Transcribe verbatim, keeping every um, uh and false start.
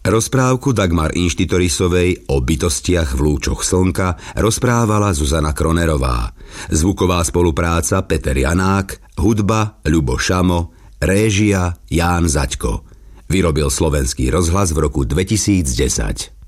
Rozprávku Dagmar Inštitorisovej o bytostiach v lúčoch slnka rozprávala Zuzana Kronerová. Zvuková spolupráca Peter Janák, hudba Ľubo Šamo, réžia Ján Zaďko. Vyrobil Slovenský rozhlas v roku dvetisícdesať.